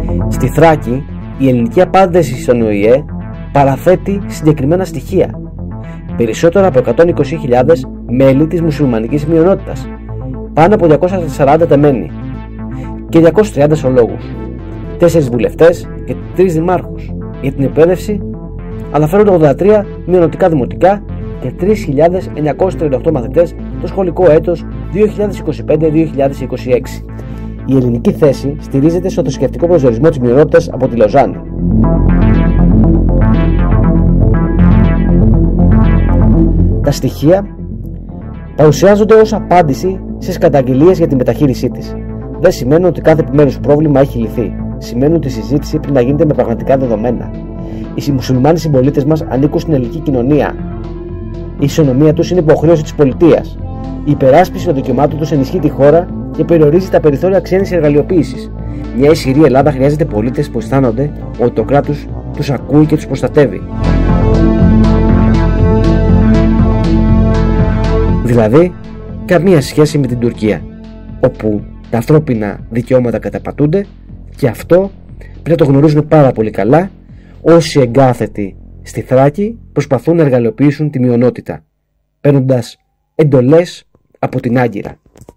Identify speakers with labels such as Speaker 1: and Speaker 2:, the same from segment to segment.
Speaker 1: Στη Θράκη, η ελληνική απάντηση στον ΟΗΕ παραθέτει συγκεκριμένα στοιχεία. Περισσότερα από 120.000 μέλη της μουσουλμανικής μειονότητας, πάνω από 240 τεμένοι και 230 ζωολόγους, 4 βουλευτές και 3 δημάρχους. Για την εκπαίδευση αναφέρονται 83 μειονοτικά δημοτικά και 3.938 μαθητές το σχολικό έτος 2025-2026. Η ελληνική θέση στηρίζεται στο θρησκευτικό προσδιορισμό της μειονότητας από τη Λοζάνη. Τα στοιχεία παρουσιάζονται ως απάντηση στις καταγγελίες για τη μεταχείρισή της. Δεν σημαίνει ότι κάθε επιμέρους πρόβλημα έχει λυθεί. Σημαίνει ότι η συζήτηση πρέπει να γίνεται με πραγματικά δεδομένα. Οι μουσουλμάνοι συμπολίτες μας ανήκουν στην ελληνική κοινωνία. Η ισονομία τους είναι υποχρέωση της πολιτείας. Η υπεράσπιση των δικαιωμάτων τους ενισχύει τη χώρα και περιορίζει τα περιθώρια ξένης εργαλειοποίησης. Μια ισχυρή Ελλάδα χρειάζεται πολίτες που αισθάνονται ότι το κράτος τους ακούει και τους προστατεύει. Δηλαδή, καμία σχέση με την Τουρκία, όπου τα ανθρώπινα δικαιώματα καταπατούνται, και αυτό πρέπει να το γνωρίζουν πάρα πολύ καλά όσοι εγκάθετοι στη Θράκη προσπαθούν να εργαλειοποιήσουν τη μειονότητα, παίρνοντας εντολές από την Άγκυρα.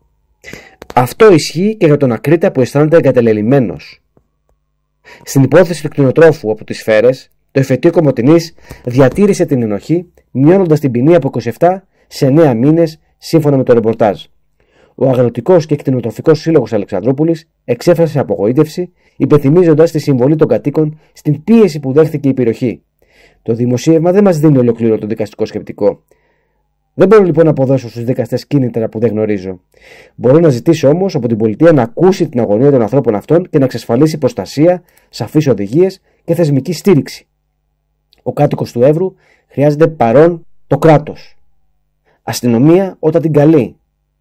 Speaker 1: Αυτό ισχύει και για τον Ακρίτα που αισθάνεται εγκατελελειμμένος. Στην υπόθεση του κτηνοτρόφου από τις Σφαίρες, το εφετείο Κομοτηνής διατήρησε την ενοχή, μειώνοντας την ποινή από 27 σε 9 μήνες, σύμφωνα με το ρεπορτάζ. Ο Αγροτικός και Κτηνοτροφικός Σύλλογος Αλεξανδρούπολης εξέφρασε απογοήτευση, υπενθυμίζοντας τη συμβολή των κατοίκων στην πίεση που δέχθηκε η περιοχή. Το δημοσίευμα δεν μας δίνει ολοκλήρωτο δικαστικό σκεπτικό. Δεν μπορώ λοιπόν να αποδώσω στους δικαστές κίνητρα που δεν γνωρίζω. Μπορώ να ζητήσω όμως από την πολιτεία να ακούσει την αγωνία των ανθρώπων αυτών και να εξασφαλίσει προστασία, σαφείς οδηγίες και θεσμική στήριξη. Ο κάτοικος του Εύρου χρειάζεται παρόν το κράτος. Αστυνομία όταν την καλεί.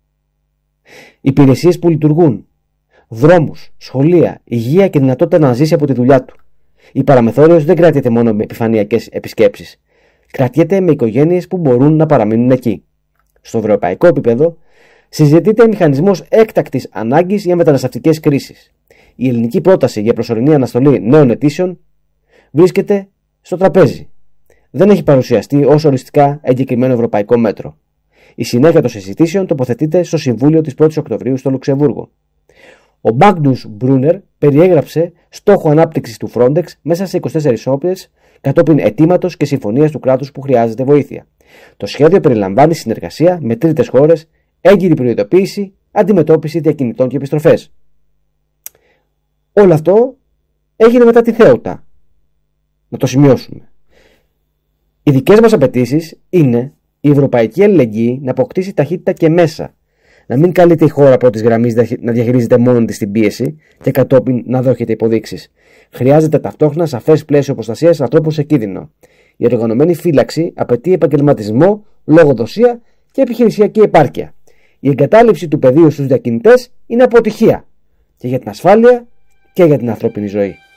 Speaker 1: Υπηρεσίες που λειτουργούν. Δρόμους, σχολεία, υγεία και δυνατότητα να ζήσει από τη δουλειά του. Η παραμεθόριος δεν κρατιέται μόνο με επιφανειακές επισκέψεις. Κρατιέται με οικογένειες που μπορούν να παραμείνουν εκεί. Στο ευρωπαϊκό επίπεδο συζητείται μηχανισμός έκτακτης ανάγκης για μεταναστευτικές κρίσεις. Η ελληνική πρόταση για προσωρινή αναστολή νέων αιτήσεων βρίσκεται στο τραπέζι. Δεν έχει παρουσιαστεί ως οριστικά εγκεκριμένο ευρωπαϊκό μέτρο. Η συνέχεια των συζητήσεων τοποθετείται στο Συμβούλιο της 1ης Οκτωβρίου στο Λουξεμβούργο. Ο Magnus Brunner περιέγραψε στόχο ανάπτυξης του Frontex μέσα σε 24 ώρες κατόπιν αιτήματος και συμφωνίας του κράτους που χρειάζεται βοήθεια. Το σχέδιο περιλαμβάνει συνεργασία με τρίτες χώρες, έγκυρη προειδοποίηση, αντιμετώπιση διακινητών και επιστροφές. Όλο αυτό έγινε μετά τη Θέουτα. Να το σημειώσουμε. Οι δικές μας απαιτήσεις είναι η ευρωπαϊκή αλληλεγγύη να αποκτήσει ταχύτητα και μέσα. Να μην καλείται η χώρα πρώτης γραμμής να διαχειρίζεται μόνη της την πίεση και κατόπιν να δέχεται υποδείξεις. Χρειάζεται ταυτόχρονα σαφές πλαίσιο προστασίας ανθρώπων σε κίνδυνο. Η οργανωμένη φύλαξη απαιτεί επαγγελματισμό, λογοδοσία και επιχειρησιακή επάρκεια. Η εγκατάλειψη του πεδίου στους διακινητές είναι αποτυχία και για την ασφάλεια και για την ανθρώπινη ζωή.